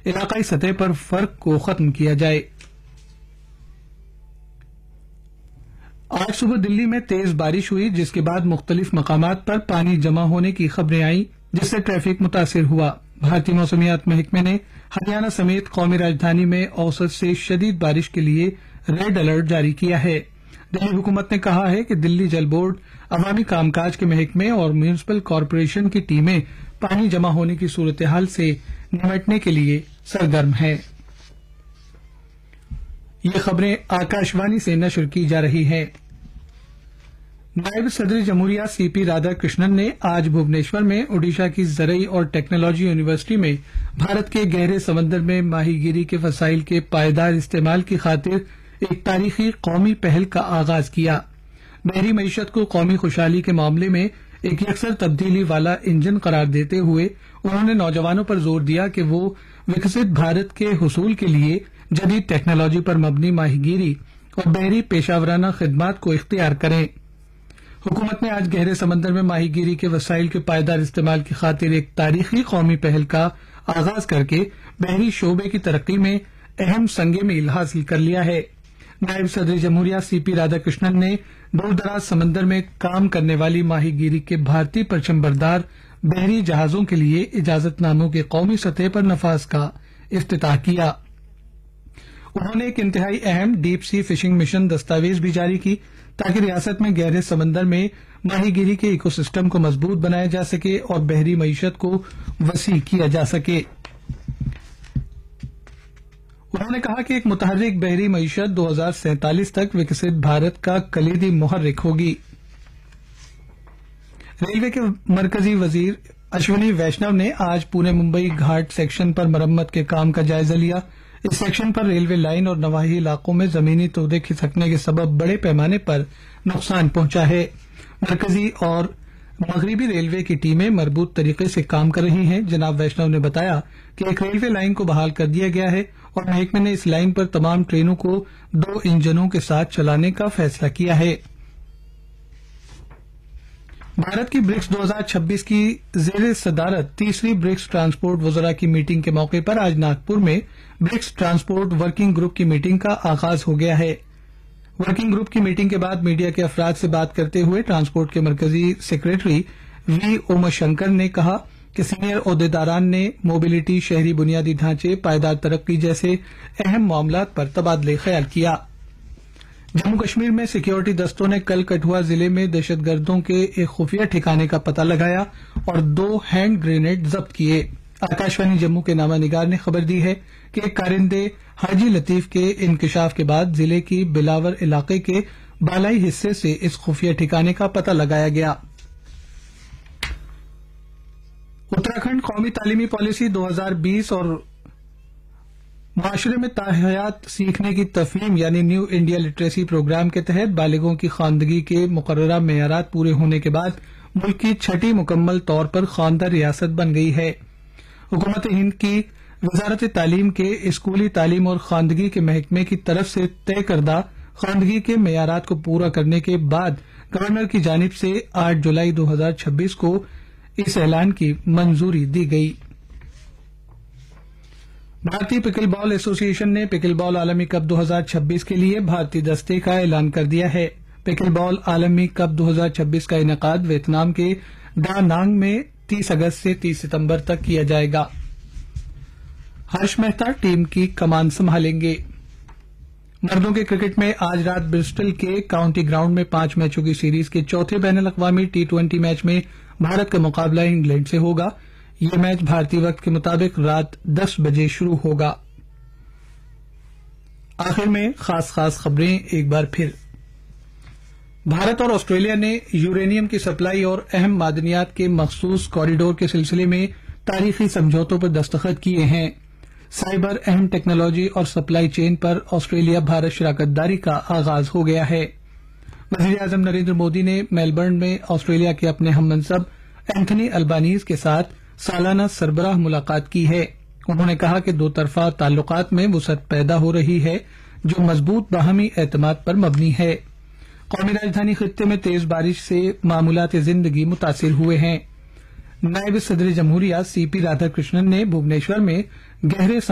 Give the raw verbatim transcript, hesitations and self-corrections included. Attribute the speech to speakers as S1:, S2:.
S1: علاقائی سطح پر فرق کو ختم کیا جائے۔ آج صبح دلی میں تیز بارش ہوئی، جس کے بعد مختلف مقامات پر پانی جمع ہونے کی خبریں آئیں، جس سے ٹریفک متاثر ہوا۔ بھارتی موسمیات محکمے نے ہریانہ سمیت قومی راجدھانی میں اوسط سے شدید بارش کے لیے ریڈ الرٹ جاری کیا ہے۔ دلی حکومت نے کہا ہے کہ دلی جل بورڈ، عوامی کام کاج کے محکمے اور میونسپل کارپوریشن کی ٹیمیں پانی جمع ہونے کی صورتحال سے نمٹنے کے لیے سرگرم ہیں۔ یہ خبریں آکاشوانی سے نشر کی جا رہی ہیں۔ نائب صدر جمہوریہ سی پی رادھا کرشنن نے آج بھوونیشور میں اوڈیشہ کی زرعی اور ٹیکنالوجی یونیورسٹی میں بھارت کے گہرے سمندر میں ماہی گیری کے وسائل کے پائیدار استعمال کی خاطر ایک تاریخی قومی پہل کا آغاز کیا۔ بحری معیشت کو قومی خوشحالی کے معاملے میں ایک یکسر تبدیلی والا انجن قرار دیتے ہوئے انہوں نے نوجوانوں پر زور دیا کہ وہ وکست بھارت کے حصول کے لیے جدید ٹیکنالوجی پر مبنی ماہی گیری اور بحری پیشہ ورانہ خدمات کو اختیار کریں۔ حکومت نے آج گہرے سمندر میں ماہی گیری کے وسائل کے پائیدار استعمال کی خاطر ایک تاریخی قومی پہل کا آغاز کر کے بحری شعبے کی ترقی میں اہم سنگ میل حاصل کر لیا ہے۔ نائب صدر جمہوریہ سی پی رادھا کرشنن نے دور دراز سمندر میں کام کرنے والی ماہی گیری کے بھارتی پرچم بردار بحری جہازوں کے لیے اجازت ناموں کے قومی سطح پر نفاذ کا افتتاح کیا۔ انہوں نے ایک انتہائی اہم ڈیپ سی فشنگ مشن دستاویز بھی جاری کی تاکہ ریاست میں گہرے سمندر میں ماہی گیری کے ایکو سسٹم کو مضبوط بنایا جا سکے اور بحری معیشت کو وسیع کیا جا سکے۔ انہوں نے کہا کہ ایک متحرک بحری معیشت دو ہزار سینتالیس تک وکست بھارت کا کلیدی محرک ہوگی۔ ریلوے کے مرکزی وزیر اشونی ویشنو نے آج پونے ممبئی گھاٹ سیکشن پر مرمت کے کام کا جائزہ لیا۔ اس سیکشن پر ریلوے لائن اور نواحی علاقوں میں زمینی تودے کھسکنے کے سبب بڑے پیمانے پر نقصان پہنچا ہے۔ مرکزی اور مغربی ریلوے کی ٹیمیں مربوط طریقے سے کام کر رہی ہیں۔ جناب ویشنو نے بتایا کہ ایک ریلوے لائن کو بحال کر دیا گیا ہے اور محکمے نے اس لائن پر تمام ٹرینوں کو دو انجنوں کے ساتھ چلانے کا فیصلہ کیا ہے۔ بھارت کی برکس دو ہزار چھبیس کی زیر صدارت تیسری برکس ٹرانسپورٹ وزراء کی میٹنگ کے موقع پر آج ناگپور میں برکس ٹرانسپورٹ ورکنگ گروپ کی میٹنگ کا آغاز ہو گیا ہے۔ ورکنگ گروپ کی میٹنگ کے بعد میڈیا کے افراد سے بات کرتے ہوئے ٹرانسپورٹ کے مرکزی سیکریٹری وی اوما شنکر نے کہا کہ سینئر عہدیداران نے موبلٹی، شہری بنیادی ڈھانچے، پائیدار ترقی جیسے اہم معاملات پر تبادلہ خیال کیا۔ جموں کشمیر میں سیکیورٹی دستوں نے کل کٹھوا ضلع میں دہشت گردوں کے ایک خفیہ ٹھکانے کا پتہ لگایا اور دو ہینڈ گرینیڈ ضبط کیے۔ آکاشوانی جموں کے نامہ نگار نے خبر دی ہے کہ ایک کارندے حاجی لطیف کے انکشاف کے بعد ضلع کی بلاور علاقے کے بالائی حصے سے اس خفیہ ٹھکانے کا پتہ لگایا گیا۔ اتراکھنڈ قومی تعلیمی پالیسی دو ہزار بیس اور معاشرے میں تاحیات سیکھنے کی تفہیم یعنی نیو انڈیا لٹریسی پروگرام کے تحت بالغوں کی خواندگی کے مقررہ معیارات پورے ہونے کے بعد ملک کی چھٹی مکمل طور پر خواندہ ریاست بن گئی ہے۔ حکومت ہند کی وزارت تعلیم کے اسکولی تعلیم اور خواندگی کے محکمے کی طرف سے طے کردہ خواندگی کے معیارات کو پورا کرنے کے بعد گورنر کی جانب سے آٹھ جولائی دو ہزار چھبیس کو اس اعلان کی منظوری دی گئی۔ بھارتی پکل بال ایسوسی ایشن نے پکل بال عالمی کپ دو ہزار چھبیس کے لیے بھارتی دستے کا اعلان کر دیا ہے۔ پکل بال عالمی کپ دو ہزار چھبیس کا انعقاد ویتنام کے ڈا نانگ میں تیس اگست سے تیس ستمبر تک کیا جائے گا۔ ہرش مہتا ٹیم کی کمان سنبھالیں گے۔ مردوں کے کرکٹ میں آج رات برسٹل کے کاؤنٹی گراؤنڈ میں پانچ میچوں کی سیریز کے چوتھے بین الاقوامی ٹی ٹوئنٹی میچ میں بھارت کا مقابلہ انگلینڈ سے ہوگا۔ یہ میچ بھارتی وقت کے مطابق رات دس بجے شروع ہوگا۔ آخر میں خاص خاص خبریں ایک بار پھر۔ بھارت اور آسٹریلیا نے یورینیم کی سپلائی اور اہم معدنیات کے مخصوص کوریڈور کے سلسلے میں تاریخی سمجھوتوں پر دستخط کیے ہیں۔ سائبر اہم ٹیکنالوجی اور سپلائی چین پر آسٹریلیا بھارت شراکت داری کا آغاز ہو گیا ہے۔ وزیر اعظم نریندر مودی نے میلبرن میں آسٹریلیا کے اپنے ہم منصب اینتھنی البانیز کے ساتھ سالانہ سربراہ ملاقات کی ہے۔ انہوں نے کہا کہ دو طرفہ تعلقات میں وسعت پیدا ہو رہی ہے جو مضبوط باہمی اعتماد پر مبنی ہے۔ قومی راجدھانی خطے میں تیز بارش سے معمولات زندگی متاثر ہوئے ہیں۔ نائب صدر جمہوریہ سی پی رادھا کرشنن نے بھوونیشور میں گہرے